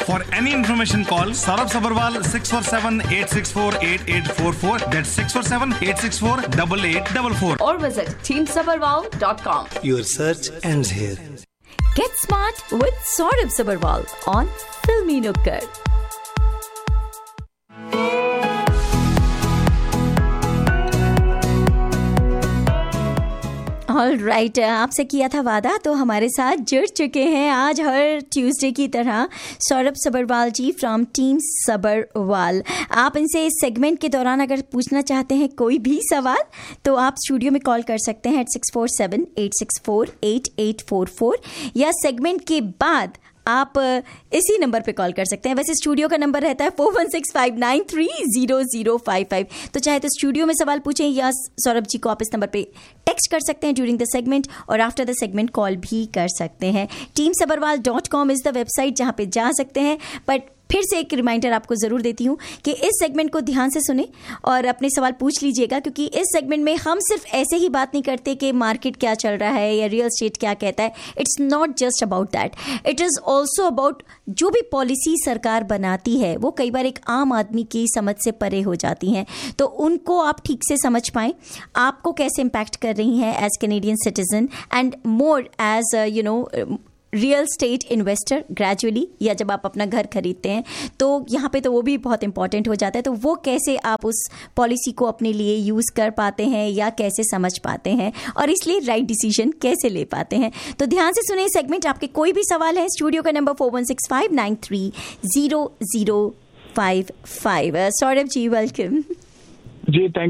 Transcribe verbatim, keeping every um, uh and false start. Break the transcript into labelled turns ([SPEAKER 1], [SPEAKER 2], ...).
[SPEAKER 1] For any information, call Saurabh Sabharwal six four seven, eight six four, eight eight four four. That's six four seven, eight six four, eight eight four four.
[SPEAKER 2] Or visit team sabharwal dot com.
[SPEAKER 3] Your search ends here.
[SPEAKER 4] Get smart with Saurabh Sabharwal on Filmy Nukkad. All right, आपसे किया था वादा तो हमारे साथ जुड़ चुके हैं आज हर ट्यूसडे की तरह सौरभ सबरवाल जी फ्रॉम टीम सबरवाल। आप इनसे इस सेगमेंट के दौरान अगर पूछना चाहते हैं कोई भी सवाल तो आप स्टूडियो में कॉल कर सकते हैं eight six four seven eight six four eight eight four four या सेगमेंट के बाद आप इसी नंबर पे कॉल कर सकते हैं। वैसे स्टूडियो का नंबर रहता है four one six five nine three zero zero five five. तो चाहे तो स्टूडियो में सवाल पूछें या सौरभ जी को आप इस नंबर पे टेक्स्ट कर सकते हैं ड्यूरिंग द सेगमेंट और आफ्टर द सेगमेंट कॉल भी कर सकते हैं। Team Sabharwal dot com is the website जहाँ पे जा सकते हैं। बट फिर से एक रिमाइंडर आपको ज़रूर देती हूँ कि इस सेगमेंट को ध्यान से सुने और अपने सवाल पूछ लीजिएगा, क्योंकि इस सेगमेंट में हम सिर्फ ऐसे ही बात नहीं करते कि मार्केट क्या चल रहा है या रियल एस्टेट क्या कहता है। It's not just about that, it is also about जो भी पॉलिसी सरकार बनाती है वो कई बार एक आम आदमी की समझ से परे हो जाती हैं, तो उनको आप ठीक से समझ पाएँ, आपको कैसे इम्पैक्ट कर रही हैं as Canadian citizen and more as you know real estate investor gradually, या जब आप अपना घर खरीदते हैं तो यहाँ पे तो वो भी बहुत इंपॉर्टेंट हो जाता है। तो वो कैसे आप उस पॉलिसी को अपने लिए यूज़ कर पाते हैं या कैसे समझ पाते हैं और इसलिए राइट डिसीजन कैसे ले पाते हैं। तो ध्यान से सुने सेगमेंट। आपके कोई भी सवाल है स्टूडियो का number four one six five nine three zero zero five five. Saurabh ji welcome.
[SPEAKER 5] जी थैंक